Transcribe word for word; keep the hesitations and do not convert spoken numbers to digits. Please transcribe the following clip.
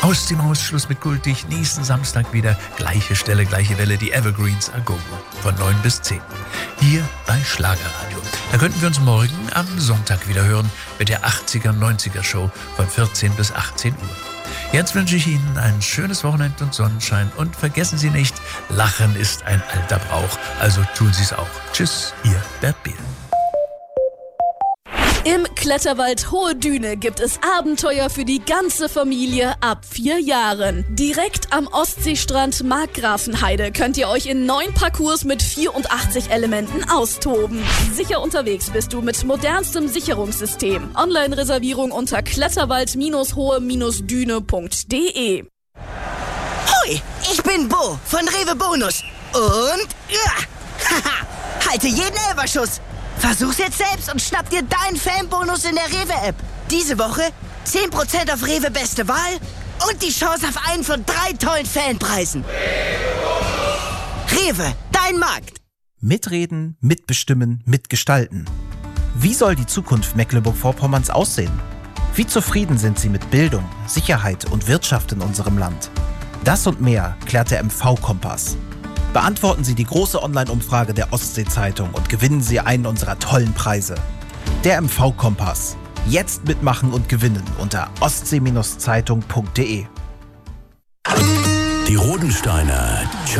Aus dem Haus, Schluss mit kultig. Nächsten Samstag wieder. Gleiche Stelle, gleiche Welle. Die Evergreens A Go Go. Von neun bis zehn. Hier bei Schlagerradio. Da könnten wir uns morgen am Sonntag wieder hören mit der achtziger neunziger Show von vierzehn bis achtzehn Uhr. Jetzt wünsche ich Ihnen ein schönes Wochenende und Sonnenschein. Und vergessen Sie nicht, Lachen ist ein alter Brauch. Also tun Sie es auch. Tschüss, Ihr Bert Behl. Im Kletterwald Hohe Düne gibt es Abenteuer für die ganze Familie ab vier Jahren. Direkt am Ostseestrand Markgrafenheide könnt ihr euch in neun Parcours mit vierundachtzig Elementen austoben. Sicher unterwegs bist du mit modernstem Sicherungssystem. Online-Reservierung unter kletterwald hohe düne punkt de. Hoi, ich bin Bo von Rewe Bonus. Und ja, haha, halte jeden Elferschuss. Versuch's jetzt selbst und schnapp dir deinen Fanbonus in der Rewe-App. Diese Woche zehn Prozent auf Rewe Beste Wahl und die Chance auf einen von drei tollen Fanpreisen. Rewe, dein Markt. Mitreden, mitbestimmen, mitgestalten. Wie soll die Zukunft Mecklenburg-Vorpommerns aussehen? Wie zufrieden sind Sie mit Bildung, Sicherheit und Wirtschaft in unserem Land? Das und mehr klärt der M V-Kompass. Beantworten Sie die große Online-Umfrage der Ostsee-Zeitung und gewinnen Sie einen unserer tollen Preise. Der M V-Kompass. Jetzt mitmachen und gewinnen unter ostsee Zeitung punkt de. Die Rodensteiner